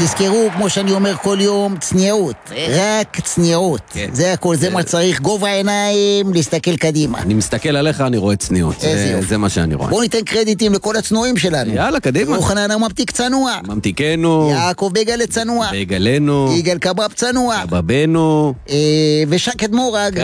תזכרו, כמו שאני אומר כל יום, צניעות. רק צניעות. זה הכל, זה מה שצריך. גובה העיניים, להסתכל קדימה. אני מסתכל עליך, אני רואה צניעות. זה מה שאני רואה. בואו ניתן קרדיטים לכל הצנועים שלנו. יאללה, קדימה. יוחנן הממתיק צנוע. ממתיקנו. יעקב בגלה צנוע. בגלנו. יגאל קבב צנוע. קבבנו. ושקד מורג.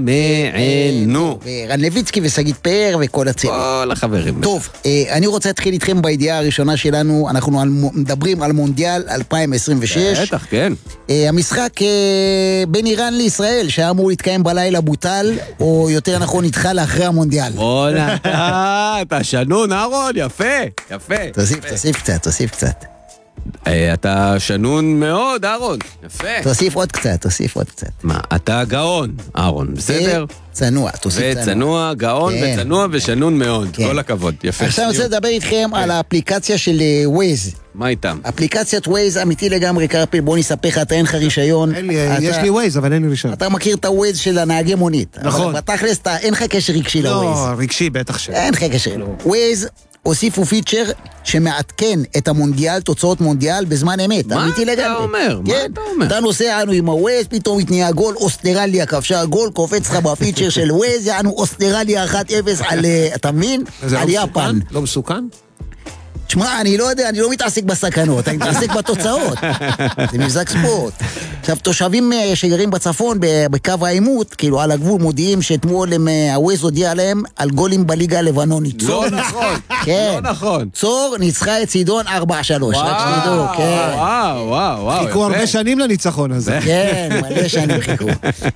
קמענו. ורן לויצקי ושגית פאר וכל הצוות. כל החברים. טוב, אני רוצה להתחיל איתכם בידיעה הראשונה שלנו. אנחנו מדברים על מונדיאל 2026. בטח, כן. המשחק בין איראן לישראל, שהיה אמור להתקיים בלילה בוטל, או יותר נכון נדחה לאחרי המונדיאל. וואלה, אתה שנון, אהרון, יפה. תוסיף קצת. אתה שנון מאוד, אהרון, יפה. תוסיף עוד קצת. מה, אתה גאון, אהרון, בסדר? צנוע, תוסיף צנוע. וצנוע, גאון וצנוע ושנון מאוד, כל הכבוד, יפה. עכשיו אני רוצה לדבר איתכם על האפליקציה של ווייז. מה איתם? אפליקציית ווייז אמיתי לגמרי, קרפיל, בוא נספר לך, אתה אין לך רישיון. יש לי ווייז, אבל אין לי רישיון. אתה מכיר את הווייז של הנהגי מונית. נכון. אבל בתכלס, אין לך קשר רגשי לווייז. לא, רגשי בטח שלא. אין לך קשר. ווייז הוסיפו פיצ'ר שמעדכן את המונדיאל, תוצאות מונדיאל בזמן אמת. מה אתה אומר? אתה נוסע לנו עם הווייז, פתאום התניע גול, אוסטרליה כבשה גול, קופץ לך בפיצ'ר של ווייז, יענו אוסטרליה 1-0 על, אתה מבין? על יפן. לא מסוכן? תשמע, אני לא יודע, אני לא מתעסק בסכנות, אני מתעסק בתוצאות. זה מבזק ספורט. עכשיו, תושבים שגרים בצפון, בקו העימות, כאילו על הגבול, מודיעים שאתמול הווייז הודיע להם על גולים בליגה הלבנונית. לא נכון. כן. לא נכון. צור ניצחה את צידון 4-3. רק שתדעו, כן. וואו. חיכו הרבה שנים לניצחון הזה. כן, מלא שנים חיכו.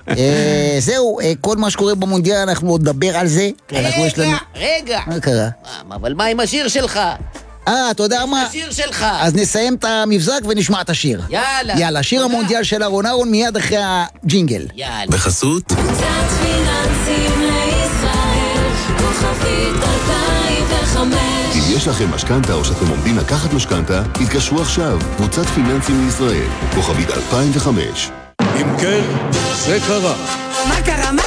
זהו, כל מה שקורה במונדיאל, אנחנו עוד נדבר על זה. רגע. מה קרה? אבל מה עם השיר שלך? אתה יודע מה? השיר שלך. אז נסיים את המבזק ונשמע את השיר. יאללה, שיר המונדיאל של אהרון מיד אחרי הג'ינגל. יאללה. בחסות קצת פיננסים לישראל, כוכבית 2005. אם יש לכם משכנתה או שאתם עומדים לקחת משכנתה, התקשרו עכשיו. קבוצת פיננסים לישראל, כוכבית 2005. אם כן, זה קרה. מה קרה?